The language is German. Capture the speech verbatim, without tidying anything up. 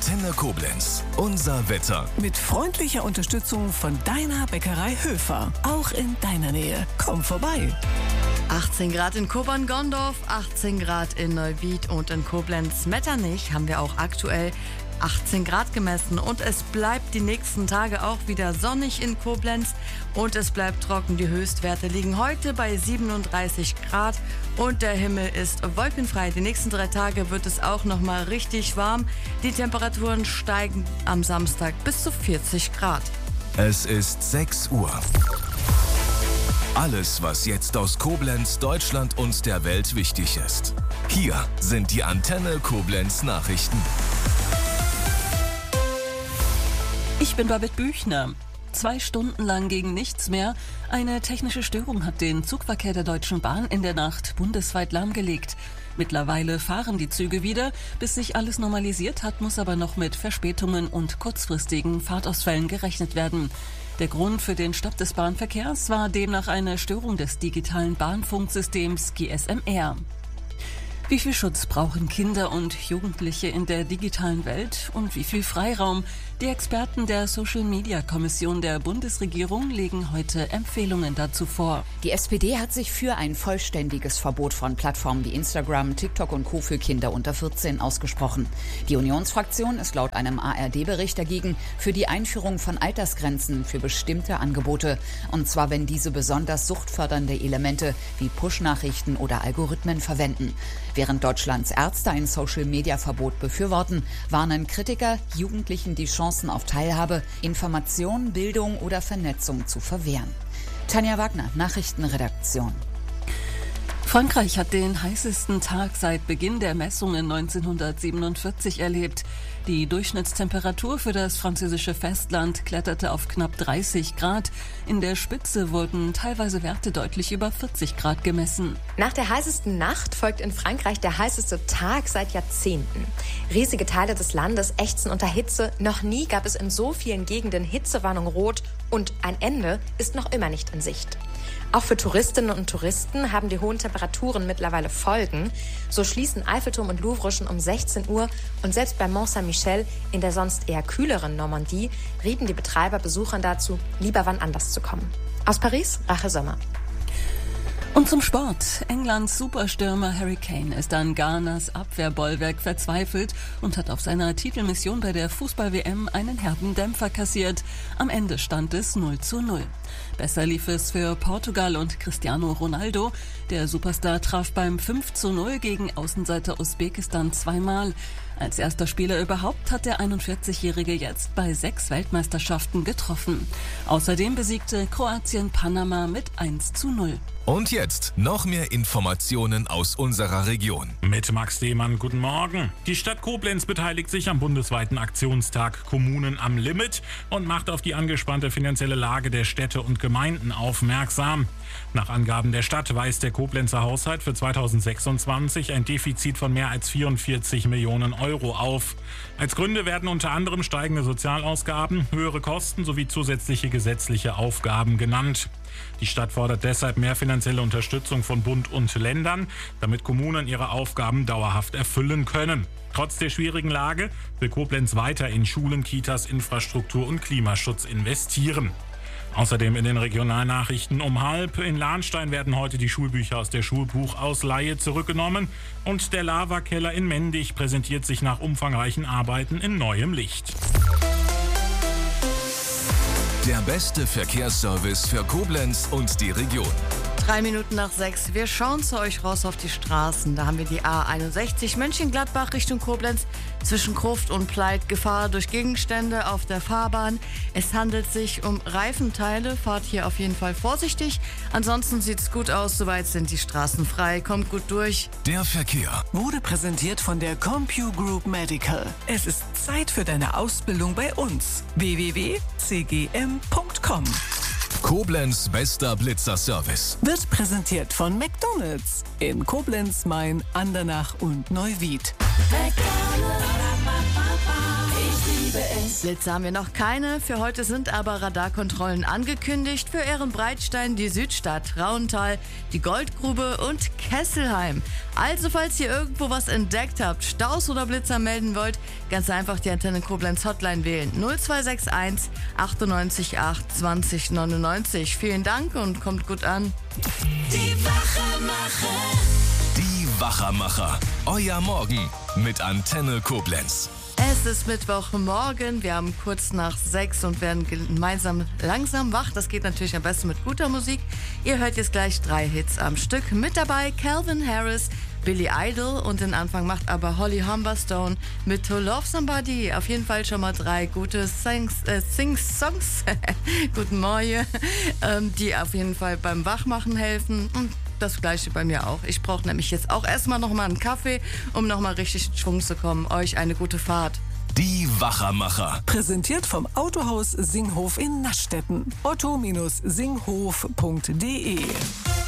Antenne Koblenz. Unser Wetter. Mit freundlicher Unterstützung von deiner Bäckerei Höfer. Auch in deiner Nähe. Komm vorbei. achtzehn Grad in Kobern-Gondorf, achtzehn Grad in Neuwied und in Koblenz-Metternich haben wir auch aktuell achtzehn Grad gemessen. Und es bleibt die nächsten Tage auch wieder sonnig in Koblenz und es bleibt trocken. Die Höchstwerte liegen heute bei siebenunddreißig Grad und der Himmel ist wolkenfrei. Die nächsten drei Tage wird es auch noch mal richtig warm. Die Temperaturen steigen am Samstag bis zu vierzig Grad. Es ist sechs Uhr. Alles, was jetzt aus Koblenz, Deutschland und der Welt wichtig ist. Hier sind die Antenne Koblenz Nachrichten. Ich bin Babette Büchner. Zwei Stunden lang ging nichts mehr. Eine technische Störung hat den Zugverkehr der Deutschen Bahn in der Nacht bundesweit lahmgelegt. Mittlerweile fahren die Züge wieder. Bis sich alles normalisiert hat, muss aber noch mit Verspätungen und kurzfristigen Fahrtausfällen gerechnet werden. Der Grund für den Stopp des Bahnverkehrs war demnach eine Störung des digitalen Bahnfunksystems G S M R. Wie viel Schutz brauchen Kinder und Jugendliche in der digitalen Welt und wie viel Freiraum? Die Experten der Social-Media-Kommission der Bundesregierung legen heute Empfehlungen dazu vor. Die S P D hat sich für ein vollständiges Verbot von Plattformen wie Instagram, TikTok und Co. für Kinder unter vierzehn ausgesprochen. Die Unionsfraktion ist laut einem A R D-Bericht dagegen für die Einführung von Altersgrenzen für bestimmte Angebote. Und zwar, wenn diese besonders suchtfördernde Elemente wie Push-Nachrichten oder Algorithmen verwenden. Während Deutschlands Ärzte ein Social-Media-Verbot befürworten, warnen Kritiker, Jugendlichen die Chancen auf Teilhabe, Information, Bildung oder Vernetzung zu verwehren. Tanja Wagner, Nachrichtenredaktion. Frankreich hat den heißesten Tag seit Beginn der Messungen neunzehnhundertsiebenundvierzig erlebt. Die Durchschnittstemperatur für das französische Festland kletterte auf knapp dreißig Grad. In der Spitze wurden teilweise Werte deutlich über vierzig Grad gemessen. Nach der heißesten Nacht folgt in Frankreich der heißeste Tag seit Jahrzehnten. Riesige Teile des Landes ächzen unter Hitze. Noch nie gab es in so vielen Gegenden Hitzewarnung rot und ein Ende ist noch immer nicht in Sicht. Auch für Touristinnen und Touristen haben die hohen Temperaturen mittlerweile Folgen. So schließen Eiffelturm und Louvre schon um sechzehn Uhr und selbst bei Mont Saint-Michel in der sonst eher kühleren Normandie rieten die Betreiber Besuchern dazu, lieber wann anders zu kommen. Aus Paris, Rachel Sommer. Und zum Sport. Englands Superstürmer Harry Kane ist an Ghanas Abwehrbollwerk verzweifelt und hat auf seiner Titelmission bei der Fußball-W M einen herben Dämpfer kassiert. Am Ende stand es null zu null. Besser lief es für Portugal und Cristiano Ronaldo. Der Superstar traf beim fünf zu null gegen Außenseiter Usbekistan zweimal. Als erster Spieler überhaupt hat der einundvierzigjährige jetzt bei sechs Weltmeisterschaften getroffen. Außerdem besiegte Kroatien Panama mit eins zu null. Und jetzt noch mehr Informationen aus unserer Region. Mit Max Demann, guten Morgen. Die Stadt Koblenz beteiligt sich am bundesweiten Aktionstag Kommunen am Limit und macht auf die angespannte finanzielle Lage der Städte und Gemeinden aufmerksam. Nach Angaben der Stadt weist der Koblenzer Haushalt für zweitausendsechsundzwanzig ein Defizit von mehr als vierundvierzig Millionen Euro auf. Als Gründe werden unter anderem steigende Sozialausgaben, höhere Kosten sowie zusätzliche gesetzliche Aufgaben genannt. Die Stadt fordert deshalb mehr finanzielle Unterstützung von Bund und Ländern, damit Kommunen ihre Aufgaben dauerhaft erfüllen können. Trotz der schwierigen Lage will Koblenz weiter in Schulen, Kitas, Infrastruktur und Klimaschutz investieren. Außerdem in den Regionalnachrichten um halb. In Lahnstein werden heute die Schulbücher aus der Schulbuchausleihe zurückgenommen und der Lavakeller in Mendig präsentiert sich nach umfangreichen Arbeiten in neuem Licht. Der beste Verkehrsservice für Koblenz und die Region. Drei Minuten nach sechs. Wir schauen zu euch raus auf die Straßen. Da haben wir die A einundsechzig Mönchengladbach Richtung Koblenz. Zwischen Gruft und Pleit Gefahr durch Gegenstände auf der Fahrbahn. Es handelt sich um Reifenteile. Fahrt hier auf jeden Fall vorsichtig. Ansonsten sieht's gut aus. Soweit sind die Straßen frei. Kommt gut durch. Der Verkehr Wurde präsentiert von der Compu Group Medical. Es ist Zeit für deine Ausbildung bei uns. w w w punkt c g m punkt com. Koblenz bester Blitzerservice. Wird präsentiert von McDonald's in Koblenz, Main, Andernach und Neuwied. McDonald's, ich liebe liebe es. Blitze haben wir noch keine. Für heute sind aber Radarkontrollen angekündigt. Für Ehrenbreitstein, die Südstadt, Rauental, die Goldgrube und Kesselheim. Also falls ihr irgendwo was entdeckt habt, Staus oder Blitzer melden wollt, ganz einfach die Antenne Koblenz Hotline wählen. null zwei sechs eins achtundneunzig acht zwanzig neunundneunzig. Vielen Dank und kommt gut an. Die Wachermacher. Die Wachermacher. Euer Morgen mit Antenne Koblenz. Es ist Mittwochmorgen, wir haben kurz nach sechs und werden gemeinsam langsam wach. Das geht natürlich am besten mit guter Musik. Ihr hört jetzt gleich drei Hits am Stück. Mit dabei Calvin Harris, Billy Idol und den Anfang macht aber Holly Humberstone mit To Love Somebody. Auf jeden Fall schon mal drei gute Sings, äh, Sing-Songs, guten Morgen, ähm, die auf jeden Fall beim Wachmachen helfen. Und das gleiche bei mir auch. Ich brauche nämlich jetzt auch erstmal nochmal einen Kaffee, um nochmal richtig in Schwung zu kommen. Euch eine gute Fahrt. Die Wachermacher. Präsentiert vom Autohaus Singhof in Naschstetten. otto Bindestrich singhof punkt de